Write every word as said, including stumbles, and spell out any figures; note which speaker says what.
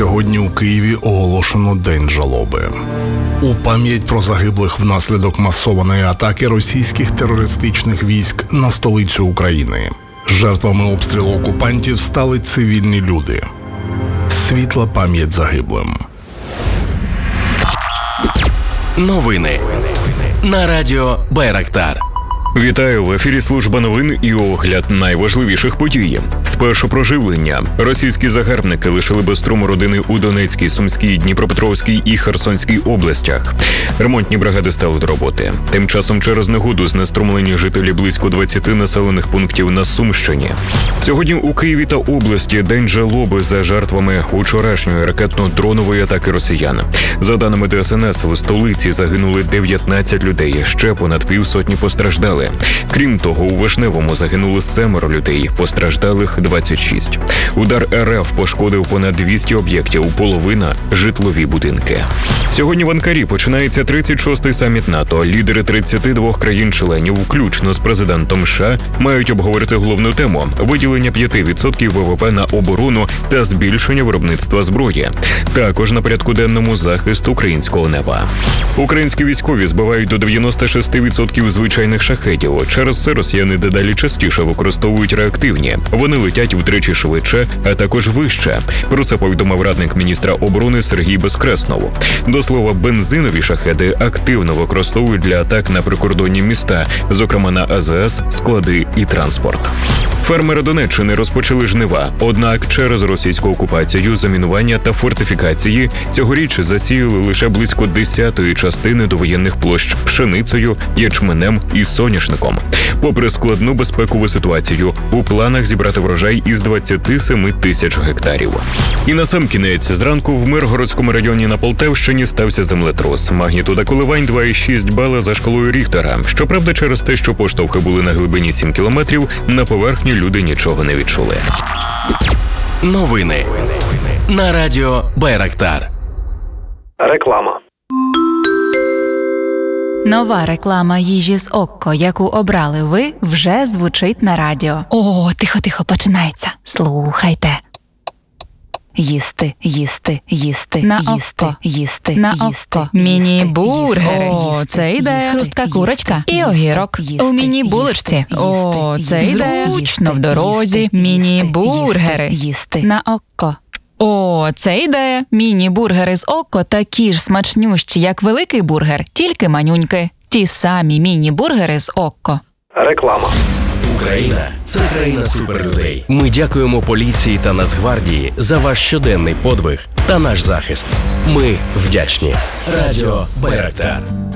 Speaker 1: Сьогодні у Києві оголошено День жалоби. У пам'ять про загиблих внаслідок масованої атаки російських терористичних військ на столицю України. Жертвами обстрілу окупантів стали цивільні люди. Світла пам'ять загиблим.
Speaker 2: Новини на радіо Байрактар.
Speaker 3: Вітаю, в ефірі служба новин і огляд найважливіших подій. Спершу про живлення. Російські загарбники лишили без струму родини у Донецькій, Сумській, Дніпропетровській і Херсонській областях. Ремонтні бригади стали до роботи. Тим часом через негоду знеструмлені жителі близько двадцяти населених пунктів на Сумщині. Сьогодні у Києві та області День жалоби за жертвами учорашньої ракетно-дронової атаки росіян. За даними Д С Н С, у столиці загинули дев'ятнадцять людей, ще понад півсотні постраждали. Крім того, у Вишневому загинули семеро людей, постраждалих двадцять шість. Удар Р Ф пошкодив понад двісті об'єктів, половина – житлові будинки. Сьогодні в Анкарі починається тридцять шостий саміт НАТО. Лідери тридцяти двох країн-членів, включно з президентом США, мають обговорити головну тему – виділення п'ять відсотків В В П на оборону та збільшення виробництва зброї. Також на порядку денному захист українського неба. Українські військові збивають до дев'яноста шести відсотків звичайних шахедів. Через це росіяни дедалі частіше використовують реактивні. Вони летять втричі швидше, а також вище. Про це повідомив радник міністра оборони Сергій Безкреснов. До слова, бензинові шахеди активно використовують для атак на прикордонні міста, зокрема на А З С, склади і транспорт. Фермери Донеччини розпочали жнива, однак через російську окупацію, замінування та фортифікації цьогоріч засіяли лише близько десятої частини довоєнних площ пшеницею, ячменем і соняшником. Попри складну безпекову ситуацію, у планах зібрати врожай із двадцяти семи тисяч гектарів. І насамкінець, зранку в Миргородському районі на Полтавщині стався землетрус. Магнітуда коливань два цілих шість бала за шкалою Ріхтера. Щоправда, через те, що поштовхи були на глибині сім кілометрів, на поверхні люди нічого не відчули.
Speaker 2: Новини на радіо Байрактар.
Speaker 4: Реклама.
Speaker 5: Нова реклама їжі з Окко, яку обрали ви, вже звучить на радіо. О, тихо-тихо, починається. Слухайте. Їсти, їсти, їсти, на їсти, Окко. їсти, на їсти, Окко. Міні-бургери. О, це ідея. Хрустка курочка і огірок. У міні-булочці. О, це ідея. Зручно в дорозі. Міні-бургери. Їсти на Окко. О, це ідея. Міні-бургери з Окко такі ж смачнющі, як великий бургер, тільки манюньки. Ті самі міні-бургери з Окко.
Speaker 4: Реклама.
Speaker 2: Україна – це країна суперлюдей. Ми дякуємо поліції та Нацгвардії за ваш щоденний подвиг та наш захист. Ми вдячні. Радіо Байрактар.